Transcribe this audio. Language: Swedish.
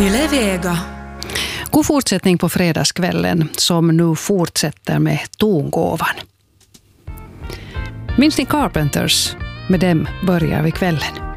Yle Vega. God fortsättning på fredagskvällen som nu fortsätter med tongåvan. Minns ni Carpenters? Med dem börjar vi kvällen.